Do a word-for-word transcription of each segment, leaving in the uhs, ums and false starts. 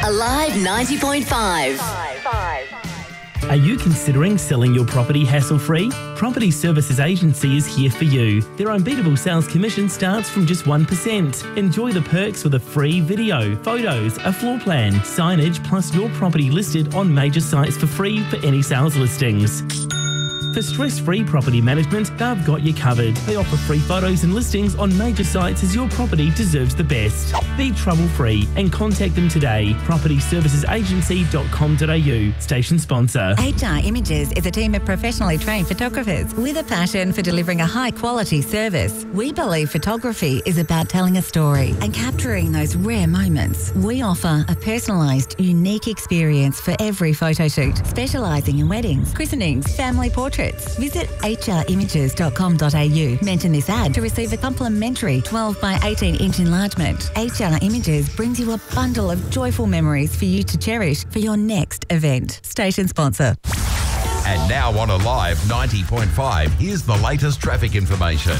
Alive ninety point five. Are you considering selling your property hassle-free? Property Services Agency is here for you. Their unbeatable sales commission starts from just one percent. Enjoy the perks with a free video, photos, a floor plan, signage, plus your property listed on major sites for free for any sales listings. For stress-free property management, they've got you covered. They offer free photos and listings on major sites as your property deserves the best. Be trouble-free and contact them today. property services agency dot com dot a u. Station sponsor. H R Images is a team of professionally trained photographers with a passion for delivering a high-quality service. We believe photography is about telling a story and capturing those rare moments. We offer a personalised, unique experience for every photo shoot, specialising in weddings, christenings, family portraits. Visit h r images dot com dot a u. Mention this ad to receive a complimentary twelve by eighteen inch enlargement. H R Images brings you a bundle of joyful memories for you to cherish for your next event. Station sponsor. And now on Alive ninety point five, here's the latest traffic information.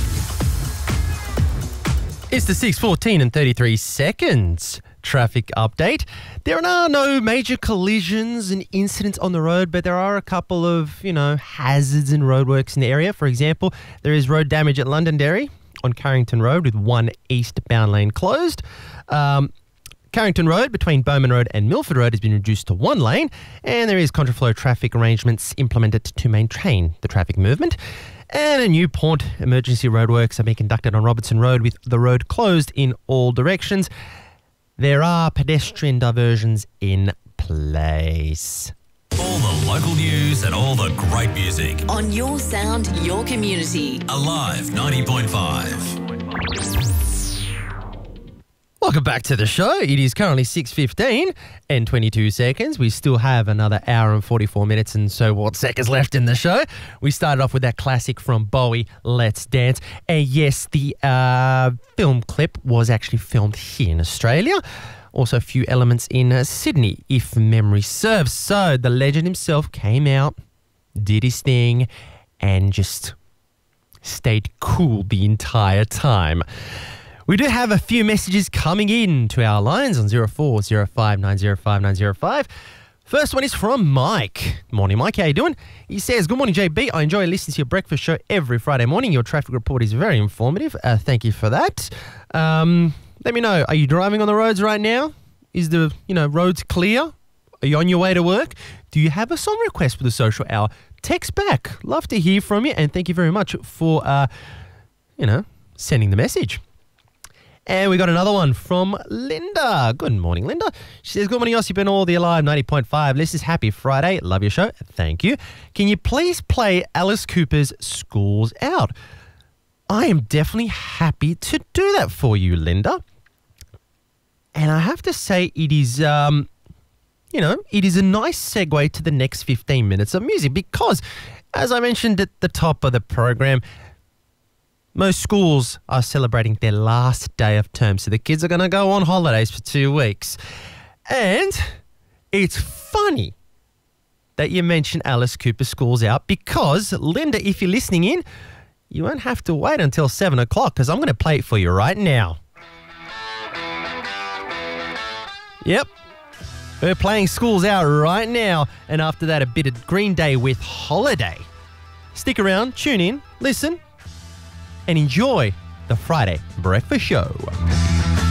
It's the six fourteen and thirty-three seconds traffic update. There are no major collisions and incidents on the road, but there are a couple of, you know, hazards and roadworks in the area. For example, there is road damage at Londonderry on Carrington Road with one eastbound lane closed. Um, Carrington Road between Bowman Road and Milford Road has been reduced to one lane, and there is contraflow traffic arrangements implemented to maintain the traffic movement. And a new Port emergency roadworks are being conducted on Robertson Road with the road closed in all directions. There are pedestrian diversions in place. All the local news and all the great music. On your sound, your community. Alive ninety point five. Welcome back to the show. It is currently six fifteen and twenty-two seconds. We still have another hour and forty-four minutes and so what seconds left in the show. We started off with that classic from Bowie, Let's Dance. And yes, the uh, film clip was actually filmed here in Australia. Also a few elements in uh, Sydney, if memory serves. So the legend himself came out, did his thing, and just stayed cool the entire time. We do have a few messages coming in to our lines on zero four zero five nine zero five nine zero five. First one is from Mike. Morning, Mike. How you doing? He says, good morning, J B. I enjoy listening to your breakfast show every Friday morning. Your traffic report is very informative. Uh, thank you for that. Um, let me know, are you driving on the roads right now? Is the, you know, roads clear? Are you on your way to work? Do you have a song request for the social hour? Text back. Love to hear from you. And thank you very much for, uh, you know, sending the message. And we got another one from Linda. Good morning, Linda. She says, good morning, Aussie, been all the Alive ninety point five. This is happy Friday. Love your show. Thank you. Can you please play Alice Cooper's School's Out? I am definitely happy to do that for you, Linda. And I have to say it is, um, you know, it is a nice segue to the next fifteen minutes of music because, as I mentioned at the top of the program, most schools are celebrating their last day of term, so the kids are going to go on holidays for two weeks. And it's funny that you mentioned Alice Cooper's School's Out because, Linda, if you're listening in, you won't have to wait until seven o'clock because I'm going to play it for you right now. Yep, we're playing School's Out right now, and after that, a bit of Green Day with Holiday. Stick around, tune in, listen, and enjoy the Friday Breakfast Show.